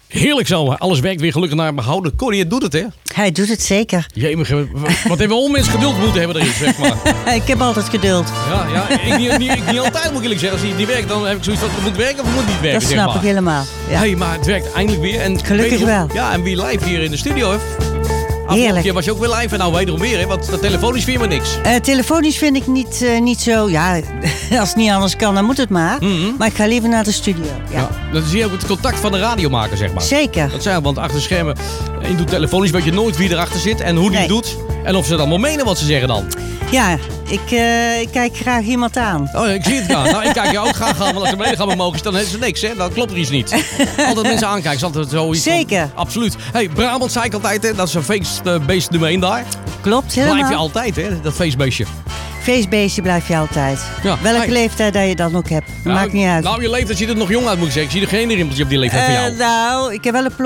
Heerlijk zo. Alles werkt weer gelukkig naar behouden. Corrie, het doet het, hè? Hij doet het zeker. Jemig, wat hebben we onmens geduld moeten hebben erin, zeg maar. Ik heb altijd geduld. Ja, ik niet altijd, moet ik eerlijk zeggen. Als het niet werkt, dan heb ik zoiets van, het moet werken of het moet niet werken, Dat zeg snap maar. ik helemaal. Ja. Hey, maar het werkt eindelijk weer. En Gelukkig wel. Ja, en weer live hier in de studio, hè? Afgelopen Heerlijk. keer was je ook weer live en nou wederom weer, hè? Want dat telefonisch vind je maar niks. Telefonisch vind ik niet zo... Ja, als het niet anders kan, dan moet het maar. Maar ik ga liever naar de studio. Ja. Dan zie je ook het contact van de radiomaker, zeg maar. Zeker. Dat zijn, want achter de schermen, je doet telefonisch, weet je nooit wie erachter zit en hoe die het doet. En of ze het allemaal menen wat ze zeggen dan. Ja, ik kijk graag iemand aan. Oh, ik zie het gaan. Nou, ik kijk jou ook graag aan, want als ze beneden gaan mogen, dan hebben ze niks, hè? Dan klopt er iets niet. Altijd mensen aankijken, is altijd zoiets. Zeker. Van, absoluut. Hey, Brabant zei ik altijd, hè? Dat is een feestbeest nummer 1 daar. Klopt, helemaal. Blijf je altijd, hè? Dat feestbeestje. Feestbeestje blijf je altijd. Ja. Welke leeftijd dat je dan ook hebt. Maakt niet uit. Nou, je leeftijd ziet er nog jong uit, moet ik zeggen. Ik zie er geen rimpeltje op die leeftijd van jou. Nou, ik heb wel een